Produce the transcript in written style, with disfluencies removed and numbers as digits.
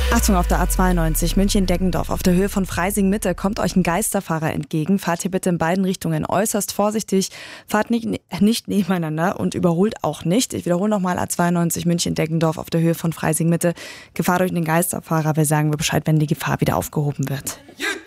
Achtung, auf der A92 München-Deggendorf auf der Höhe von Freising-Mitte kommt euch ein Geisterfahrer entgegen. Fahrt hier bitte in beiden Richtungen äußerst vorsichtig. Fahrt nicht nebeneinander und überholt auch nicht. Ich wiederhole nochmal A92 München-Deggendorf auf der Höhe von Freising-Mitte. Gefahr durch den Geisterfahrer. Wir sagen Bescheid, wenn die Gefahr wieder aufgehoben wird.